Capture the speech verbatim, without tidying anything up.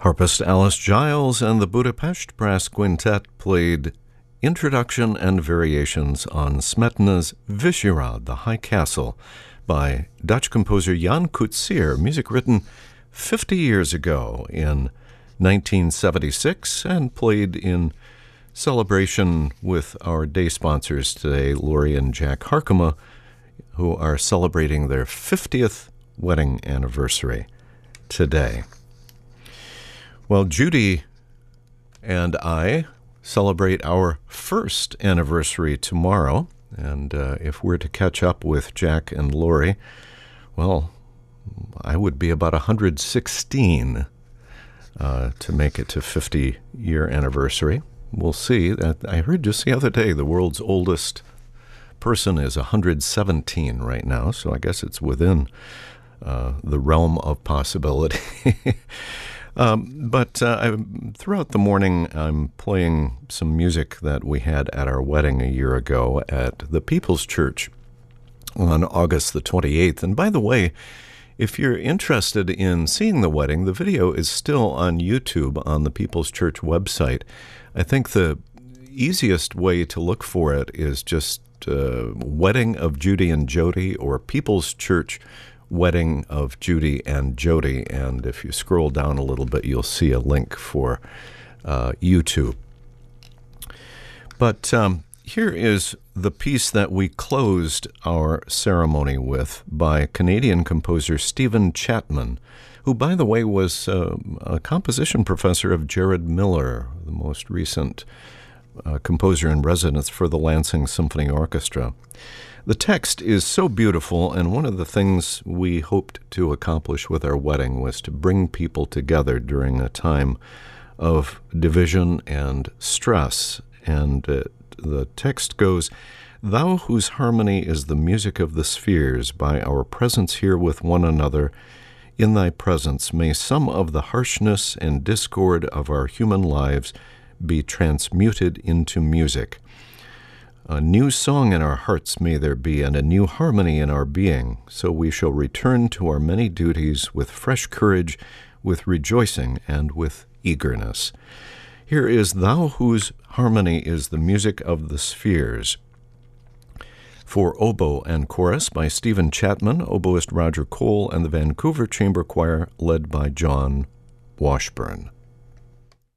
Harpist Alice Giles and the Budapest Brass Quintet played Introduction and Variations on Smetana's Vyšehrad, the High Castle, by Dutch composer Jan Coetzee, music written fifty years ago in nineteen seventy-six and played in celebration with our day sponsors today, Lori and Jack Harkema, who are celebrating their fiftieth wedding anniversary today. Well, Judy and I celebrate our first anniversary tomorrow, and uh, if we're to catch up with Jack and Lori, well, I would be about one hundred sixteen uh, to make it to fifty-year anniversary. We'll see. That I heard just the other day the world's oldest person is one hundred seventeen right now, so I guess it's within uh, the realm of possibility. Um, but uh, I, throughout the morning, I'm playing some music that we had at our wedding a year ago at the People's Church on August the twenty-eighth. And by the way, if you're interested in seeing the wedding, the video is still on YouTube on the People's Church website. I think the easiest way to look for it is just uh, Wedding of Judy and Jody or People's Church Wedding of Judy and Jody, and if you scroll down a little bit, you'll see a link for uh, YouTube. But um, here is the piece that we closed our ceremony with by Canadian composer Stephen Chapman, who, by the way, was uh, a composition professor of Jared Miller, the most recent uh, composer in residence for the Lansing Symphony Orchestra. The text is so beautiful, and one of the things we hoped to accomplish with our wedding was to bring people together during a time of division and stress. And uh, the text goes, "Thou whose harmony is the music of the spheres, by our presence here with one another, in thy presence may some of the harshness and discord of our human lives be transmuted into music. A new song in our hearts may there be, and a new harmony in our being, so we shall return to our many duties with fresh courage, with rejoicing, and with eagerness." Here is "Thou whose harmony is the music of the spheres," for oboe and chorus by Stephen Chapman, oboist Roger Cole, and the Vancouver Chamber Choir led by John Washburn.